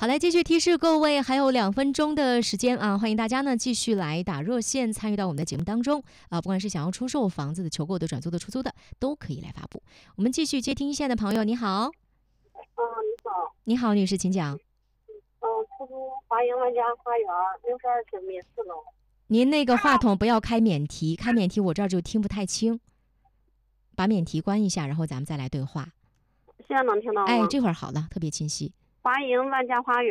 好嘞，继续提示各位，还有2分钟的时间啊！欢迎大家呢继续来打热线参与到我们的节目当中啊！不管是想要出售房子的、求购的、转租的、出租的，都可以来发布。我们继续接听一线的朋友，你好。 你好。 你好，女士，请讲。 出租华盈万家花园62平米4楼。 您那个话筒不要开免提，开免提我这儿就听不太清，把免提关一下，然后咱们再来对话。 现在能听到吗？ 哎，这会儿好了，特别清晰。 华盈万家花园